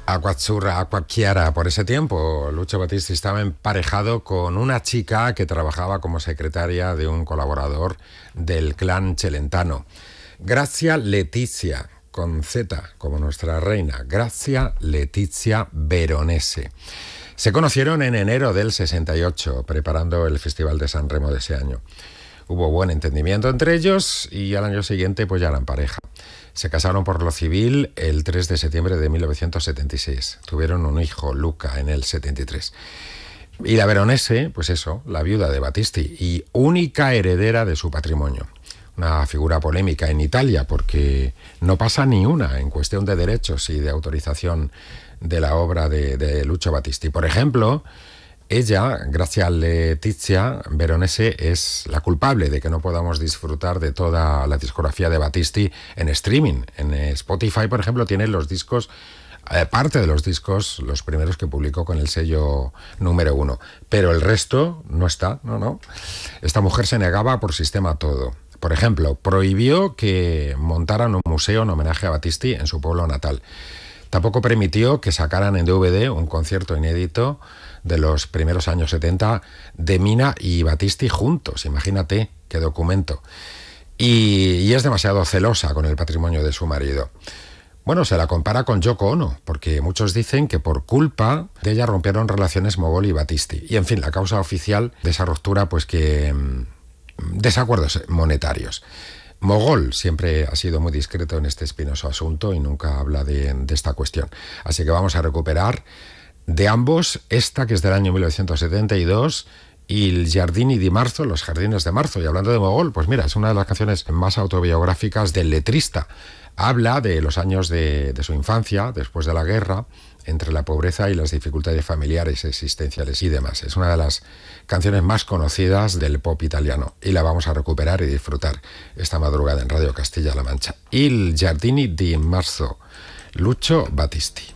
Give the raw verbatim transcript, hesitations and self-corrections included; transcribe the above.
Aguazzurra, Acquacchiara. Por ese tiempo, Lucio Battisti estaba emparejado con una chica que trabajaba como secretaria de un colaborador del clan Celentano. Grazia Letizia, con Z, como nuestra reina. Grazia Letizia Veronese. Se conocieron en enero del sesenta y ocho, preparando el Festival de San Remo de ese año. Hubo buen entendimiento entre ellos y al año siguiente pues ya eran pareja. Se casaron por lo civil el tres de septiembre de mil novecientos setenta y seis. Tuvieron un hijo, Luca, en el setenta y tres. Y la Veronese, pues eso, la viuda de Battisti y única heredera de su patrimonio. Una figura polémica en Italia porque no pasa ni una en cuestión de derechos y de autorización de la obra de, de Lucio Battisti. Por ejemplo, ella, Grazia Letizia Veronese, es la culpable de que no podamos disfrutar de toda la discografía de Battisti en streaming. En Spotify, por ejemplo, tiene los discos, eh, parte de los discos, los primeros que publicó con el sello número uno. Pero el resto no está, no, no. Esta mujer se negaba por sistema a todo. Por ejemplo, prohibió que montaran un museo en homenaje a Battisti en su pueblo natal. Tampoco permitió que sacaran en D V D un concierto inédito de los primeros años setenta de Mina y Battisti juntos. Imagínate qué documento. Y, y es demasiado celosa con el patrimonio de su marido. Bueno, se la compara con Yoko Ono, porque muchos dicen que por culpa de ella rompieron relaciones Mogol y Battisti. Y en fin, la causa oficial de esa ruptura, pues que mmm, desacuerdos monetarios. Mogol siempre ha sido muy discreto en este espinoso asunto y nunca habla de, de esta cuestión. Así que vamos a recuperar de ambos esta, que es del año mil novecientos setenta y dos, y el Giardini di Marzo, Los Jardines de Marzo. Y hablando de Mogol, pues mira, es una de las canciones más autobiográficas del letrista. Habla de los años de, de su infancia, después de la guerra, entre la pobreza y las dificultades familiares, existenciales y demás. Es una de las canciones más conocidas del pop italiano y la vamos a recuperar y disfrutar esta madrugada en Radio Castilla-La Mancha. Il Giardini di Marzo, Lucio Battisti.